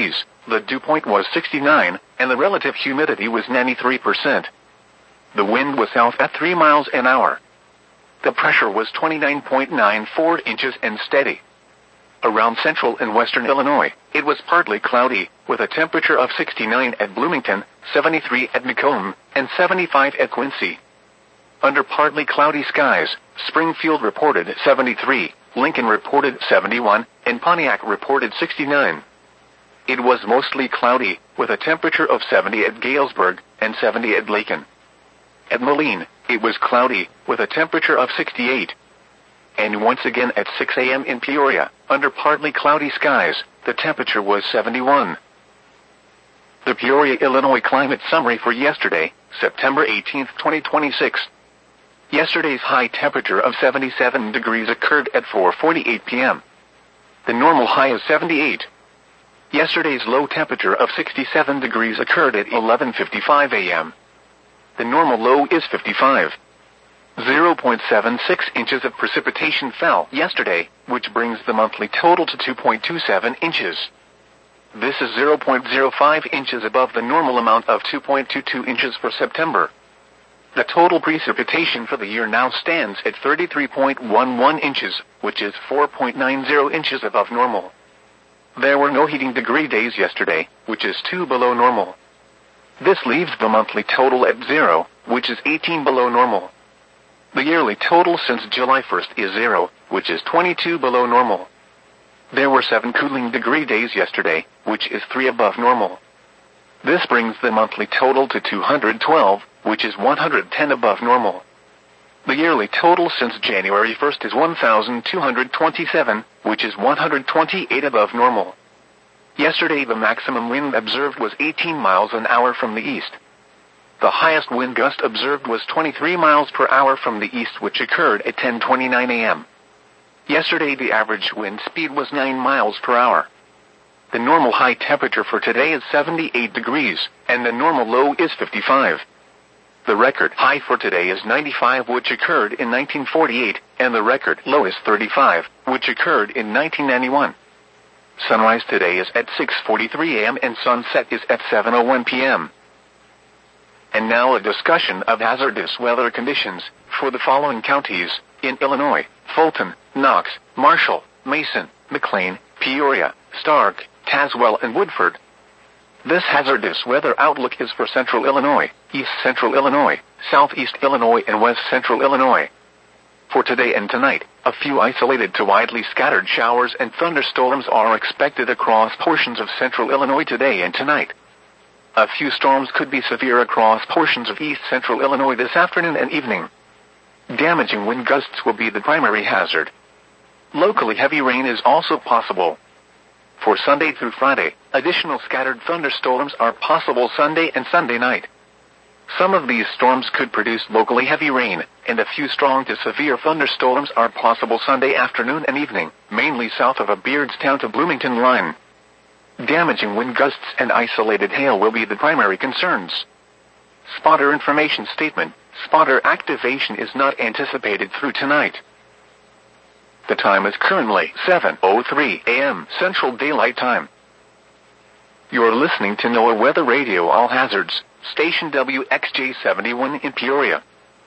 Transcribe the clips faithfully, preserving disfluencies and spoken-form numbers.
degrees, the dew point was sixty-nine, and the relative humidity was ninety-three percent. The wind was south at three miles an hour. The pressure was twenty-nine point nine four inches and steady. Around central and western Illinois, it was partly cloudy, with a temperature of sixty-nine at Bloomington, seventy-three at Macomb, and seventy-five at Quincy. Under partly cloudy skies, Springfield reported seventy-three, Lincoln reported seventy-one, and Pontiac reported sixty-nine. It was mostly cloudy, with a temperature of seventy at Galesburg, and seventy at Lakin. At Moline, it was cloudy, with a temperature of sixty-eight. And once again at six a m in Peoria, under partly cloudy skies, the temperature was seventy-one. The Peoria, Illinois climate summary for yesterday, September eighteenth, twenty twenty-six. Yesterday's high temperature of seventy-seven degrees occurred at four forty-eight p m The normal high is seventy-eight. Yesterday's low temperature of sixty-seven degrees occurred at eleven fifty-five a m The normal low is fifty-five. zero point seven six inches of precipitation fell yesterday, which brings the monthly total to two point two seven inches. This is zero point zero five inches above the normal amount of two point two two inches for September. The total precipitation for the year now stands at thirty-three point one one inches, which is four point nine zero inches above normal. There were no heating degree days yesterday, which is two below normal. This leaves the monthly total at zero, which is eighteen below normal. The yearly total since July first is zero, which is twenty-two below normal. There were seven cooling degree days yesterday, which is three above normal. This brings the monthly total to two hundred twelve, which is one hundred ten above normal. The yearly total since January first is one thousand two hundred twenty-seven, which is one hundred twenty-eight above normal. Yesterday the maximum wind observed was eighteen miles an hour from the east. The highest wind gust observed was twenty-three miles per hour from the east, which occurred at ten twenty-nine a m Yesterday the average wind speed was nine miles per hour. The normal high temperature for today is seventy-eight degrees, and the normal low is fifty-five. The record high for today is ninety-five, which occurred in nineteen forty-eight, and the record low is thirty-five, which occurred in nineteen ninety-one. Sunrise today is at six forty-three a m and sunset is at seven oh one p m And now a discussion of hazardous weather conditions for the following counties in Illinois: Fulton, Knox, Marshall, Mason, McLean, Peoria, Stark, Tazewell, and Woodford. This hazardous weather outlook is for central Illinois, east central Illinois, southeast Illinois, and west central Illinois. For today and tonight, a few isolated to widely scattered showers and thunderstorms are expected across portions of central Illinois today and tonight. A few storms could be severe across portions of east central Illinois this afternoon and evening. Damaging wind gusts will be the primary hazard. Locally heavy rain is also possible. For Sunday through Friday, additional scattered thunderstorms are possible Sunday and Sunday night. Some of these storms could produce locally heavy rain, and a few strong to severe thunderstorms are possible Sunday afternoon and evening, mainly south of a Beardstown to Bloomington line. Damaging wind gusts and isolated hail will be the primary concerns. Spotter information statement: spotter activation is not anticipated through tonight. The time is currently seven oh three a m Central Daylight Time. You're listening to NOAA Weather Radio All Hazards, station W X J seventy-one in Peoria.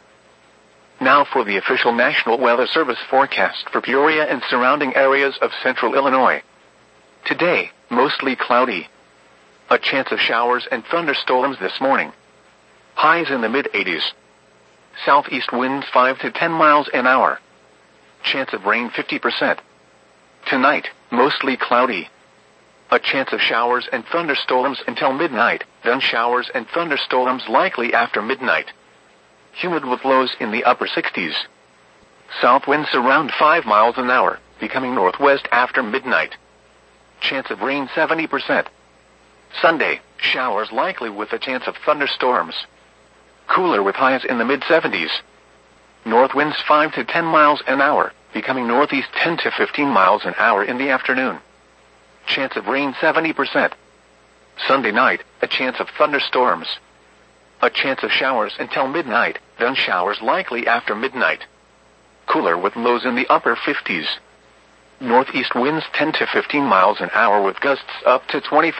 Now for the official National Weather Service forecast for Peoria and surrounding areas of central Illinois. Today, mostly cloudy. A chance of showers and thunderstorms this morning. Highs in the mid eighties. Southeast winds five to ten miles an hour. Chance of rain fifty percent. Tonight, mostly cloudy. A chance of showers and thunderstorms until midnight, then showers and thunderstorms likely after midnight. Humid with lows in the upper sixties. South winds around five miles an hour, becoming northwest after midnight. Chance of rain seventy percent. Sunday, showers likely with a chance of thunderstorms. Cooler with highs in the mid seventies. North winds five to ten miles an hour, becoming northeast ten to fifteen miles an hour in the afternoon. Chance of rain seventy percent. Sunday night, a chance of thunderstorms. A chance of showers until midnight, then showers likely after midnight. Cooler with lows in the upper fifties. Northeast winds ten to fifteen miles an hour with gusts up to twenty-five